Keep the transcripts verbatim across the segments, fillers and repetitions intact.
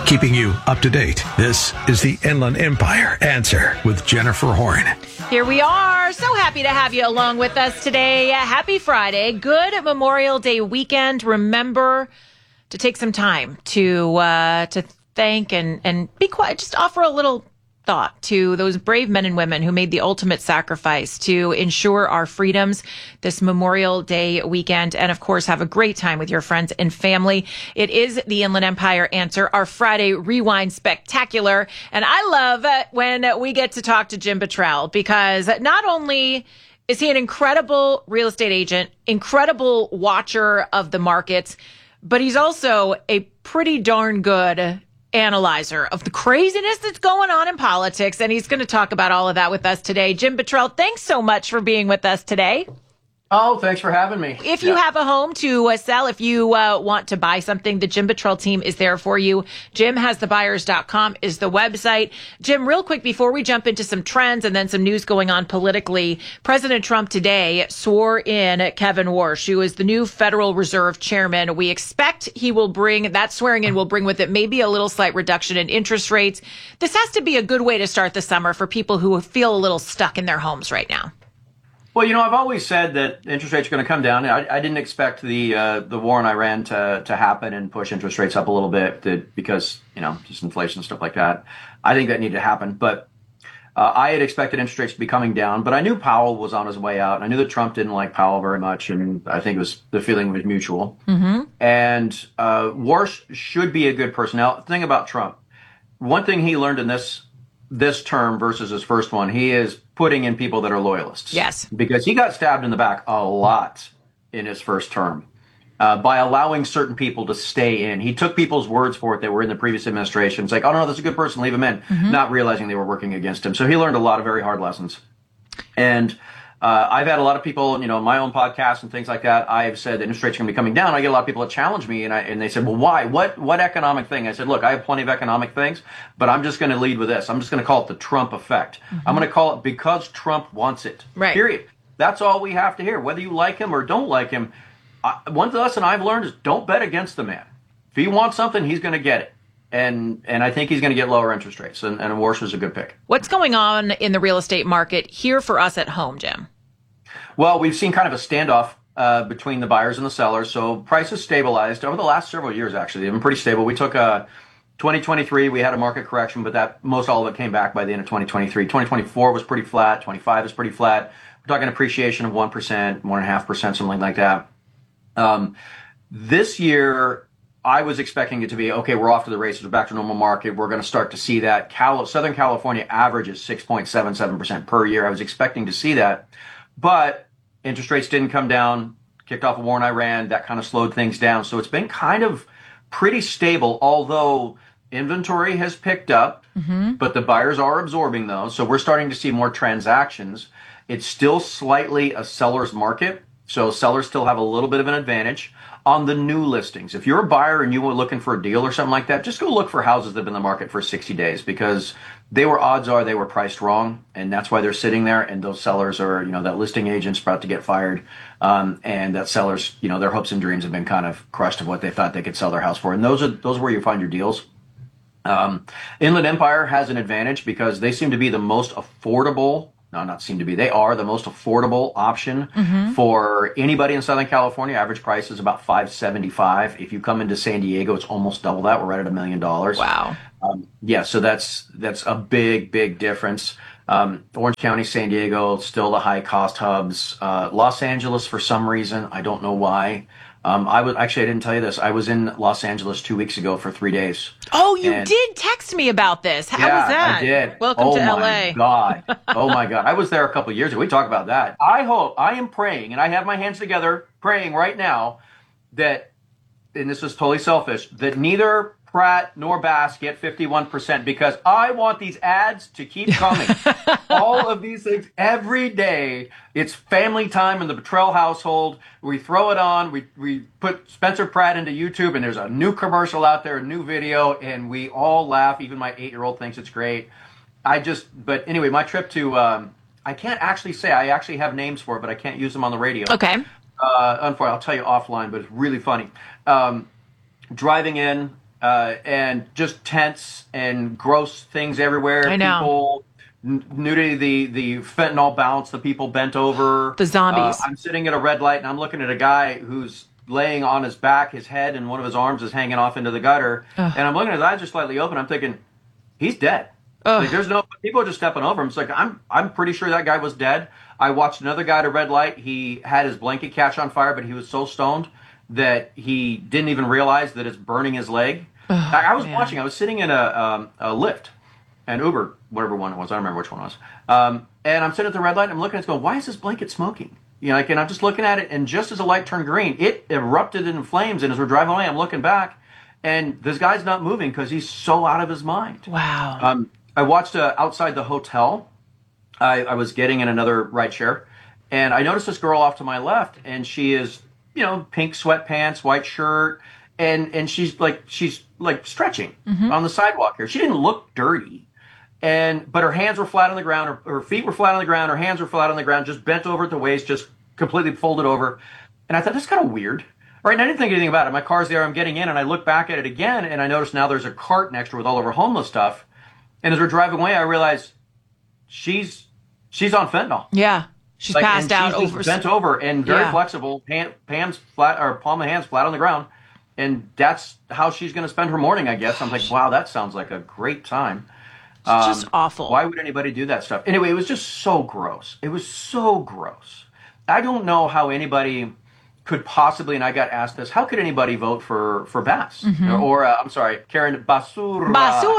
keeping you up to date. This is the Inland Empire Answer with Jennifer Horn. Here we are. So happy to have you along with us today. Happy Friday. Good Memorial Day weekend. Remember to take some time to uh, to thank and, and be quiet. Just offer a little thought to those brave men and women who made the ultimate sacrifice to ensure our freedoms this Memorial Day weekend. And of course, have a great time with your friends and family. It is the Inland Empire Answer, our Friday Rewind Spectacular. And I love uh, when we get to talk to Jim Bottrell, because not only is he an incredible real estate agent, incredible watcher of the markets, but he's also a pretty darn good analyzer of the craziness that's going on in politics. And he's going to talk about all of that with us today. Jim Bottrell, thanks so much for being with us today. Oh, thanks for having me. If you yeah. have a home to uh, sell, if you uh, want to buy something, the Jim Bottrell team is there for you. jim has the buyers dot com is the website. Jim, real quick, before we jump into some trends and then some news going on politically, President Trump today swore in Kevin Warsh, who is the new Federal Reserve chairman. We expect he will bring, that swearing in will bring with it maybe a little slight reduction in interest rates. This has to be a good way to start the summer for people who feel a little stuck in their homes right now. Well, you know, I've always said that interest rates are going to come down. I, I didn't expect the uh, the war in Iran to to happen and push interest rates up a little bit to, because, you know, just inflation and stuff like that. I think that needed to happen. But uh, I had expected interest rates to be coming down. But I knew Powell was on his way out. And I knew that Trump didn't like Powell very much. And I think it was the feeling was mutual. Mm-hmm. And uh, Warsh should be a good person. Now, the thing about Trump, one thing he learned in this this term versus his first one, he is putting in people that are loyalists. Yes. Because he got stabbed in the back a lot in his first term uh, by allowing certain people to stay in. He took people's words for it that were in the previous administration. It's like, oh, no, that's a good person, leave him in, mm-hmm. not realizing they were working against him. So he learned a lot of very hard lessons. And uh, I've had a lot of people, you know, in my own podcast and things like that, I've said that interest rates are going to be coming down. I get a lot of people that challenge me, and I and they said, well, why? What what economic thing? I said, look, I have plenty of economic things, but I'm just going to lead with this. I'm just going to call it the Trump effect. Mm-hmm. I'm going to call it because Trump wants it. Right. Period. That's all we have to hear. Whether you like him or don't like him, I, one lesson I've learned is don't bet against the man. If he wants something, he's going to get it. And and I think he's going to get lower interest rates, and, and Warsh was a good pick. What's going on in the real estate market here for us at home, Jim? Well, we've seen kind of a standoff uh, between the buyers and the sellers. So prices stabilized over the last several years, actually. They've been pretty stable. We took a twenty twenty-three, we had a market correction, but that most all of it came back by the end of twenty twenty-three. twenty twenty-four was pretty flat. twenty-five is pretty flat. We're talking appreciation of one percent, one point five percent, something like that. Um, this year, I was expecting it to be, okay, we're off to the races, we're back to normal market, we're going to start to see that. Cal- Southern California averages six point seven seven percent per year. I was expecting to see that, but interest rates didn't come down, kicked off a war in Iran, that kind of slowed things down. So it's been kind of pretty stable, although inventory has picked up, mm-hmm. but the buyers are absorbing those. So we're starting to see more transactions. It's still slightly a seller's market, so sellers still have a little bit of an advantage on the new listings. If you're a buyer and you were looking for a deal or something like that, just go look for houses that have been in the market for sixty days, because they were, odds are they were priced wrong, and that's why they're sitting there. And those sellers are, you know, that listing agent's about to get fired, um, and that sellers, you know, their hopes and dreams have been kind of crushed of what they thought they could sell their house for. And those are those are where you find your deals. Um, Inland Empire has an advantage because they seem to be the most affordable. No, not seem to be. They are the most affordable option mm-hmm. for anybody in Southern California. Average price is about five seventy-five. If you come into San Diego, it's almost double that. We're right at a million dollars. Wow. Um, yeah, so that's that's a big, big difference. Um, Orange County, San Diego, still the high cost hubs. Uh, Los Angeles, for some reason, I don't know why. Um, I was actually I didn't tell you this. I was in Los Angeles two weeks ago for three days. Oh, you and, did text me about this. How yeah, was that? I did. Welcome oh to L A. Oh my God! Oh my God! I was there a couple of years ago. We talked about that. I hope I am praying, and I have my hands together praying right now that, and this is totally selfish, that neither Pratt nor Bass get fifty-one percent, because I want these ads to keep coming. All of these things every day. It's family time in the Bottrell household. We throw it on. We we put Spencer Pratt into YouTube, and there's a new commercial out there, a new video, and we all laugh. Even my eight-year-old thinks it's great. I just, but anyway, my trip to, um, I can't actually say, I actually have names for it, but I can't use them on the radio. Okay. Uh, unfortunately, I'll tell you offline, but it's really funny. Um, driving in, uh, and just tents and gross things everywhere. I know. People, n- nudity, the, the fentanyl bounce, the people bent over. The zombies. Uh, I'm sitting at a red light and I'm looking at a guy who's laying on his back, his head and one of his arms is hanging off into the gutter. Ugh. And I'm looking at his eyes are slightly open. I'm thinking, he's dead. Ugh. Like, there's no, people are just stepping over him. It's like, I'm, I'm pretty sure that guy was dead. I watched another guy at a red light. He had his blanket catch on fire, but he was so stoned that he didn't even realize that it's burning his leg. Ugh, I, I was man. watching, I was sitting in a, um, a Lyft, an Uber, whatever one it was. I don't remember which one it was. Um, and I'm sitting at the red light and I'm looking at it going, why is this blanket smoking? You know, like, and I'm just looking at it, and just as the light turned green, it erupted in flames. And as we're driving away, I'm looking back, and this guy's not moving because he's so out of his mind. Wow. Um, I watched uh, outside the hotel. I, I was getting in another ride share, and I noticed this girl off to my left, and she is, you know, pink sweatpants, white shirt, and and she's like she's like stretching Mm-hmm. on the sidewalk here. She didn't look dirty. And but her hands were flat on the ground, her, her feet were flat on the ground, her hands were flat on the ground, just bent over at the waist, just completely folded over. And I thought, that's kind of weird. Right, and I didn't think anything about it. My car's there, I'm getting in, and I look back at it again, and I notice now there's a cart next to her with all of her homeless stuff. And as we're driving away, I realize she's she's on fentanyl. Yeah. She's Like, passed and out she's over. just bent over and very Yeah. flexible, hand, Pam's flat, or palm of hands flat on the ground. And that's how she's going to spend her morning, I guess. I'm like, wow, that sounds like a great time. It's just awful. Why would anybody do that stuff? Anyway, it was just so gross. It was so gross. I don't know how anybody could possibly, and I got asked this, how could anybody vote for, for Bass? Mm-hmm. Or, or uh, I'm sorry, Karen Basura.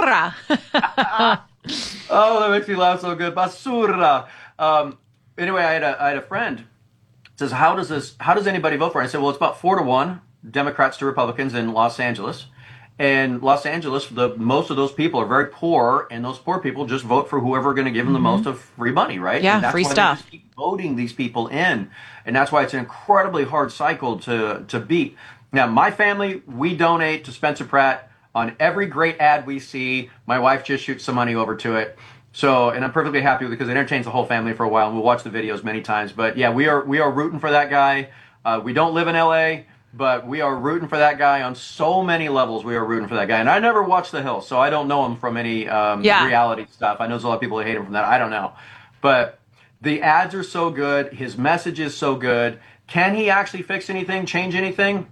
Basura. Oh, that makes me laugh so good. Basura. Um, anyway, I had a, I had a friend says, how does this, how does anybody vote for it? I said, well, it's about four to one, Democrats to Republicans in Los Angeles. And Los Angeles, the most of those people are very poor, and those poor people just vote for whoever are going to give them the most of free money, right? Yeah, and that's free why stuff. They just keep voting these people in, and that's why it's an incredibly hard cycle to to beat. Now, my family, we donate to Spencer Pratt on every great ad we see. My wife just shoots some money over to it. So, and I'm perfectly happy because it entertains the whole family for a while, and we'll watch the videos many times. But yeah, we are we are rooting for that guy. Uh, we don't live in L A, but we are rooting for that guy on so many levels. We are rooting for that guy. And I never watched The Hill, so I don't know him from any um, Yeah. reality stuff. I know there's a lot of people that hate him from that. I don't know. But the ads are so good. His message is so good. Can he actually fix anything, change anything?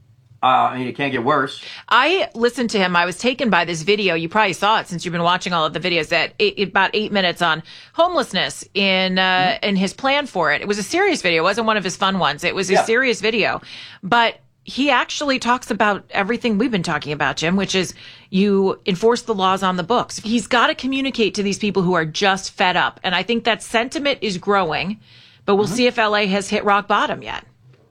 Uh, I mean, it can't get worse. I listened to him. I was taken by this video. You probably saw it since you've been watching all of the videos. That eight, about eight minutes on homelessness in uh, in his plan for it. It was a serious video. It wasn't one of his fun ones. It was a Yeah. serious video. But he actually talks about everything we've been talking about, Jim, which is you enforce the laws on the books. He's got to communicate to these people who are just fed up, and I think that sentiment is growing. But we'll see if L A has hit rock bottom yet.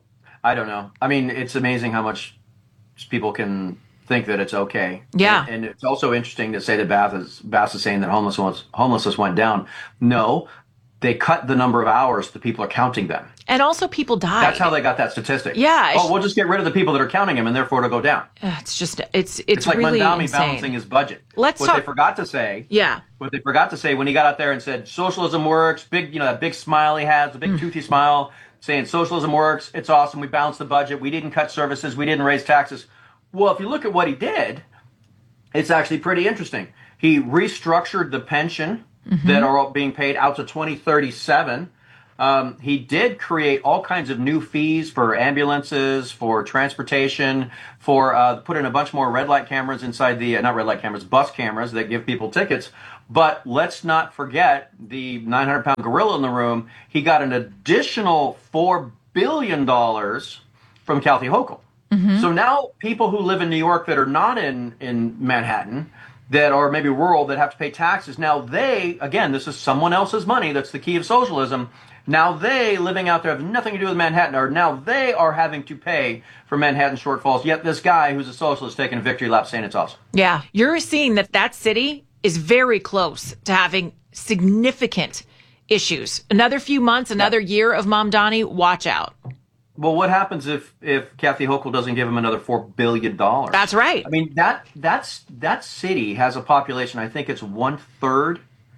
I don't know. I mean, it's amazing how much people can think that it's okay. Yeah. And, and it's also interesting to say that Bass is, Bass is saying that homelessness, homelessness went down. No, they cut the number of hours that people are counting them. And also, people die. That's how they got that statistic. Yeah, it's- Oh, we'll just get rid of the people that are counting them, and therefore it'll go down. Uh, It's just it's it's, It's like really Mandami insane. balancing his budget. Let's what talk- they forgot to say. Yeah. What they forgot to say when he got out there and said socialism works, big, you know, that big smile he has, the big toothy smile, saying socialism works, it's awesome, we balanced the budget, we didn't cut services, we didn't raise taxes. Well, if you look at what he did, it's actually pretty interesting. He restructured the pension that are all being paid out to twenty thirty-seven. Um, he did create all kinds of new fees for ambulances, for transportation, for uh, put in a bunch more red light cameras inside the, uh, not red light cameras, bus cameras that give people tickets. But let's not forget the nine hundred pound gorilla in the room. He got an additional four billion dollars from Kathy Hochul. So now people who live in New York that are not in, in Manhattan, that are maybe rural, that have to pay taxes, now they, again, this is someone else's money. That's the key of socialism. Now they, living out there, have nothing to do with Manhattan, or now they are having to pay for Manhattan shortfalls. Yet this guy who's a socialist taking a victory lap saying it's awesome. Yeah, you're seeing that that city is very close to having significant issues. Another few months, another year of Mamdani, watch out. Well, what happens if, if Kathy Hochul doesn't give him another four billion dollars? That's right. I mean, that that's that city has a population, I think it's one third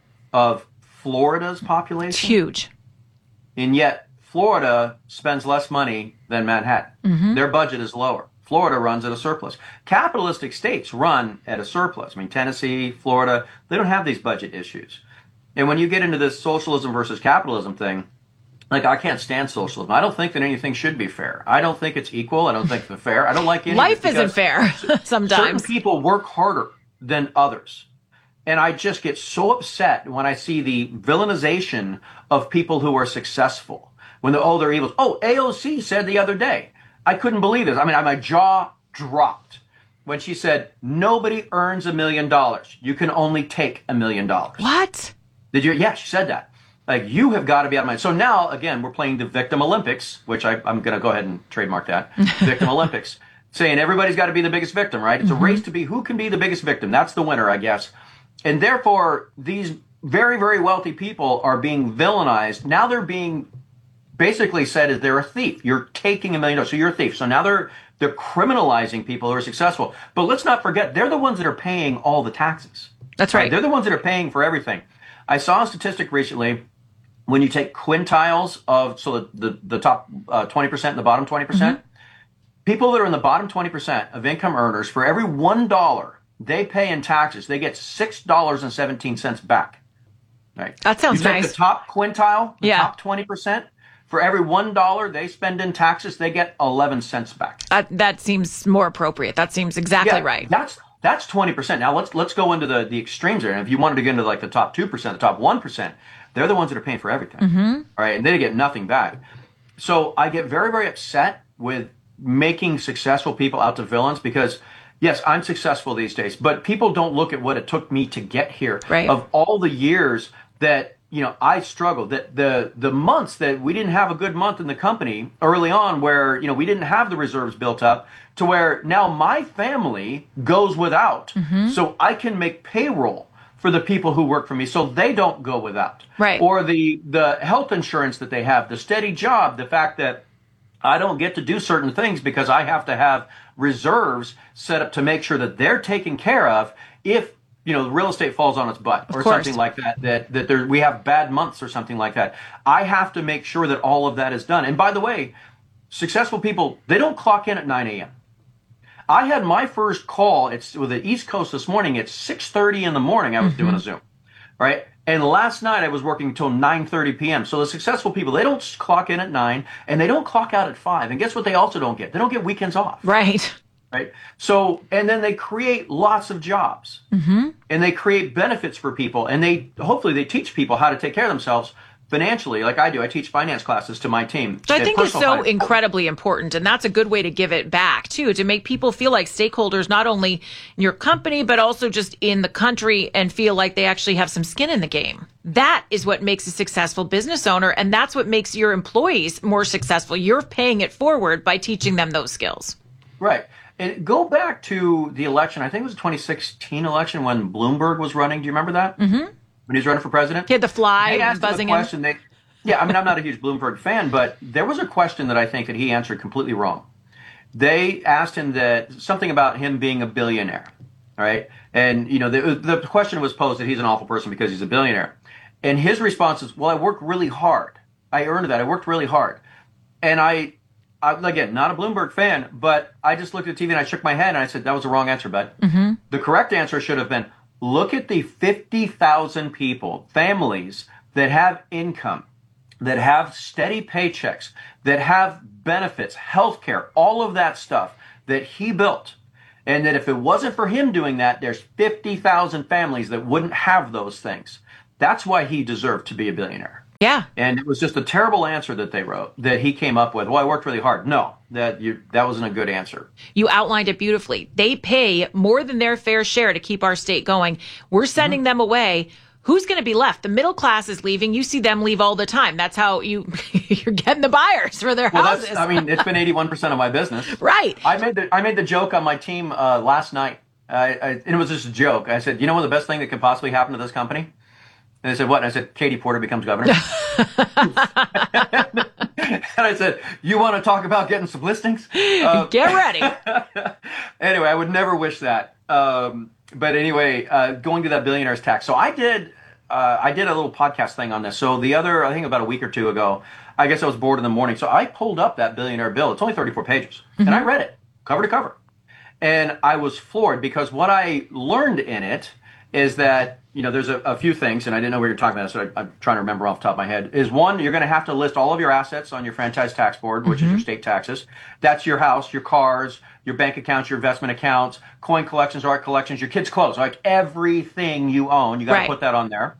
of Florida's population. It's huge. And yet Florida spends less money than Manhattan. Mm-hmm. Their budget is lower. Florida runs at a surplus. Capitalistic states run at a surplus. I mean, Tennessee, Florida, they don't have these budget issues. And when you get into this socialism versus capitalism thing, like, I can't stand socialism. I don't think that anything should be fair. I don't think it's equal. I don't think it's fair. I don't like any Life of it isn't fair sometimes. Certain people work harder than others. And I just get so upset when I see the villainization of people who are successful. When they're, oh, they're evil. Oh, A O C said the other day, I couldn't believe this. I mean, my jaw dropped when she said, nobody earns a million dollars. You can only take a million dollars. What? Did you? Yeah, she said that. Like, you have got to be out of mind. So now, again, we're playing the Victim Olympics, which I, I'm going to go ahead and trademark that. Victim Olympics. Saying everybody's got to be the biggest victim, right? It's mm-hmm. a race to be who can be the biggest victim. That's the winner, I guess. And therefore, these very, very wealthy people are being villainized. Now they're being basically said as they're a thief. You're taking a million dollars, so you're a thief. So now they're they're criminalizing people who are successful. But let's not forget, they're the ones that are paying all the taxes. That's right. right? They're the ones that are paying for everything. I saw a statistic recently. When you take quintiles of, so the, the, the top uh, twenty percent and the bottom twenty percent, mm-hmm. people that are in the bottom twenty percent of income earners, for every one dollar they pay in taxes, they get six dollars and seventeen cents back. Right? That sounds you take nice. The top quintile, the yeah. top twenty percent, for every one dollar they spend in taxes, they get eleven cents back. Uh, that seems more appropriate. That seems exactly yeah, right. That's that's twenty percent. Now let's let's go into the, the extremes there. And if you wanted to get into like the top two percent, the top one percent, they're the ones that are paying for everything, mm-hmm. all right? And they get nothing back. So I get very, very upset with making successful people out to villains because, yes, I'm successful these days, but people don't look at what it took me to get here. Right. Of all the years that, you know, I struggled, that the the months that we didn't have a good month in the company early on where, you know, we didn't have the reserves built up to where now my family goes without. Mm-hmm. So I can make payroll for the people who work for me so they don't go without. Right. Or the, the health insurance that they have, the steady job, the fact that I don't get to do certain things because I have to have reserves set up to make sure that they're taken care of if, you know, real estate falls on its butt or something like that, that, that there, we have bad months or something like that. I have to make sure that all of that is done. And by the way, successful people, they don't clock in at nine a.m. I had my first call, it's with the East Coast this morning, at six thirty in the morning I was mm-hmm. doing a Zoom, right? And last night I was working until nine thirty p.m. So the successful people, they don't clock in at nine and they don't clock out at five. And guess what they also don't get? They don't get weekends off. Right. Right. So, and then they create lots of jobs mm-hmm. and they create benefits for people and they, hopefully they teach people how to take care of themselves financially, like I do. I teach finance classes to my team. Which I think is so finance. incredibly important. And that's a good way to give it back, too, to make people feel like stakeholders, not only in your company, but also just in the country and feel like they actually have some skin in the game. That is what makes a successful business owner. And that's what makes your employees more successful. You're paying it forward by teaching them those skills. Right. And go back to the election. I think it was the twenty sixteen election when Bloomberg was running. Do you remember that? Mm-hmm. When he was running for president? He had the fly they asked buzzing him a question. They, yeah, I mean, I'm not a huge Bloomberg fan, but there was a question that I think that he answered completely wrong. They asked him that something about him being a billionaire, right? And, you know, the, the question was posed that he's an awful person because he's a billionaire. And his response is, well, I worked really hard. I earned that. I worked really hard. And I, I again, not a Bloomberg fan, but I just looked at T V and I shook my head and I said, that was the wrong answer, bud. Mm-hmm. The correct answer should have been, look at the fifty thousand people, families that have income, that have steady paychecks, that have benefits, health care, all of that stuff that he built. And that if it wasn't for him doing that, there's fifty thousand families that wouldn't have those things. That's why he deserved to be a billionaire. Yeah. And it was just a terrible answer that they wrote, that he came up with. Well, I worked really hard. No, that you that wasn't a good answer. You outlined it beautifully. They pay more than their fair share to keep our state going. We're sending mm-hmm. them away. Who's going to be left? The middle class is leaving. You see them leave all the time. That's how you, you're getting the buyers for their well, houses. That's, I mean, it's been eighty-one percent of my business. Right. I made the I made the joke on my team uh, last night. I, I, and it was just a joke. I said, you know what the best thing that could possibly happen to this company? And they said, what? And I said, Katie Porter becomes governor. And I said, you want to talk about getting some listings? Uh, Get ready. Anyway, I would never wish that. Um, but anyway, uh, going to that billionaire's tax. So I did, uh, I did a little podcast thing on this. So the other, I think about a week or two ago, I guess I was bored in the morning. So I pulled up that billionaire bill. It's only thirty-four pages. Mm-hmm. And I read it. cover to cover. And I was floored because what I learned in it is that, you know, there's a, a few things, and I didn't know we were talking about, so I, I'm trying to remember off the top of my head, is one, you're going to have to list all of your assets on your franchise tax board, which mm-hmm. is your state taxes. That's your house, your cars, your bank accounts, your investment accounts, coin collections, art collections, your kids' clothes, like everything you own, you got to right. put that on there.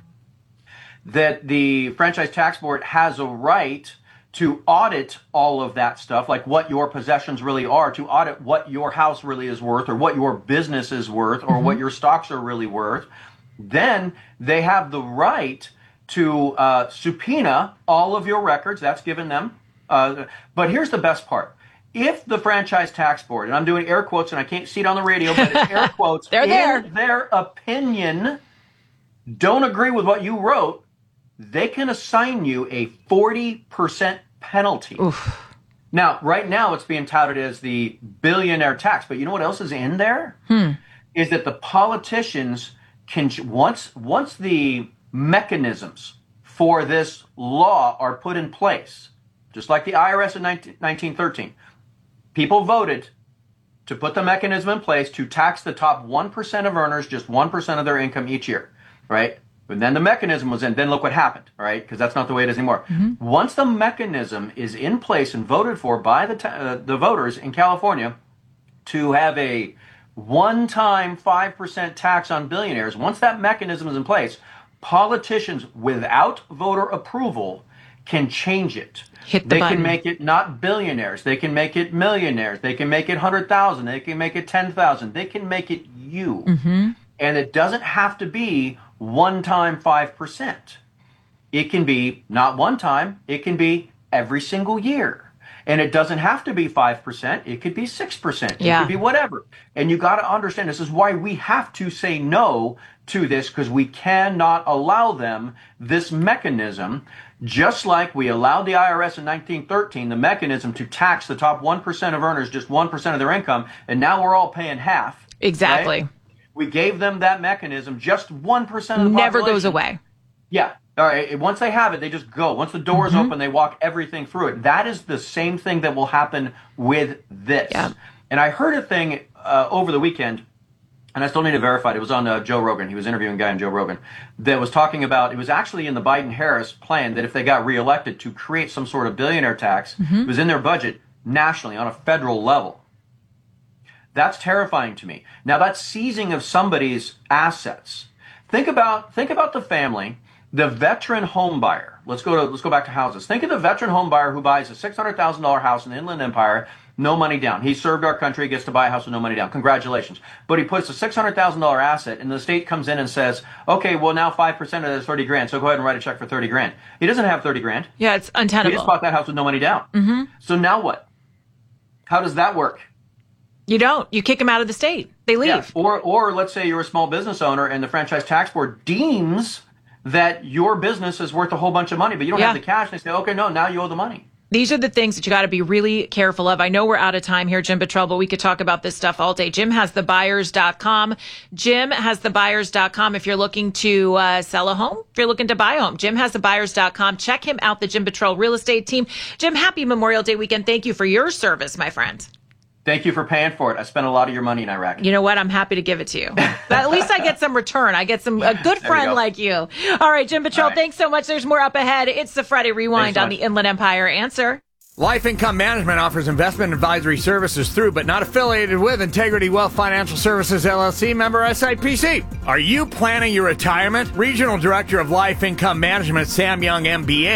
That the franchise tax board has a right to audit all of that stuff, like what your possessions really are, to audit what your house really is worth or what your business is worth or mm-hmm. what your stocks are really worth. Then they have the right to uh, subpoena all of your records. That's given them. Uh, but here's the best part. If the franchise tax board, and I'm doing air quotes and I can't see it on the radio, but it's air quotes, They're in there. their opinion, don't agree with what you wrote, they can assign you a forty percent penalty. Oof. Now, right now, it's being touted as the billionaire tax, but you know what else is in there? Hmm. Is that the politicians can, once once the mechanisms for this law are put in place, just like the I R S in nineteen thirteen, people voted to put the mechanism in place to tax the top one percent of earners just one percent of their income each year, right? And then the mechanism was in, then look what happened, right? Because that's not the way it is anymore. Mm-hmm. Once the mechanism is in place and voted for by the ta- uh, the voters in California to have a one-time five percent tax on billionaires, once that mechanism is in place, politicians without voter approval can change it. Hit the they button. Can make it not billionaires. They can make it millionaires. They can make it one hundred thousand. They can make it ten thousand. They can make it you. Mm-hmm. And it doesn't have to be one time five percent. It can be not one time. It can be every single year. And it doesn't have to be five percent. It could be six percent. Yeah. It could be whatever. And you got to understand, this is why we have to say no to this, because we cannot allow them this mechanism, just like we allowed the I R S in nineteen thirteen, the mechanism to tax the top one percent of earners, just one percent of their income, and now we're all paying half. Exactly. Right? We gave them that mechanism, just one percent of the Never population. goes away. Yeah. All right. Once they have it, they just go. Once the door is mm-hmm. open, they walk everything through it. That is the same thing that will happen with this. Yeah. And I heard a thing uh, over the weekend, and I still need to verify it. It was on uh, Joe Rogan. He was interviewing a guy on Joe Rogan that was talking about, it was actually in the Biden-Harris plan that if they got reelected to create some sort of billionaire tax, mm-hmm. it was in their budget nationally on a federal level. That's terrifying to me. Now, that's seizing of somebody's assets. Think about think about the family, the veteran home buyer. Let's go to let's go back to houses. Think of the veteran home buyer who buys a six hundred thousand dollars house in the Inland Empire, no money down. He served our country, gets to buy a house with no money down. Congratulations. But he puts a six hundred thousand dollars asset, and the state comes in and says, okay, well, now five percent of that is thirty grand, so go ahead and write a check for thirty grand. He doesn't have thirty grand. Yeah, it's untenable. He just bought that house with no money down. Mm-hmm. So now what? How does that work? You don't. You kick them out of the state. They leave. Yeah. Or, or let's say you're a small business owner and the franchise tax board deems that your business is worth a whole bunch of money, but you don't yeah. have the cash. They say, okay, no, now you owe the money. These are the things that you got to be really careful of. I know we're out of time here, Jim Bottrell, but we could talk about this stuff all day. Jim has the buyers dot com. Jim has the buyers dot com if you're looking to uh, sell a home, if you're looking to buy a home. Jim has the buyers dot com. Check him out, the Jim Bottrell Real Estate Team. Jim, happy Memorial Day weekend. Thank you for your service, my friend. Thank you for paying for it. I spent a lot of your money in Iraq. You know what? I'm happy to give it to you. But at least I get some return. I get some a good friend go. like you. All right, Jim Bottrell, right. Thanks so much. There's more up ahead. It's the Friday Rewind so on much. The Inland Empire Answer. Life Income Management offers investment advisory services through, but not affiliated with, Integrity Wealth Financial Services, L L C, member S I P C. Are you planning your retirement? Regional Director of Life Income Management, Sam Young, M B A.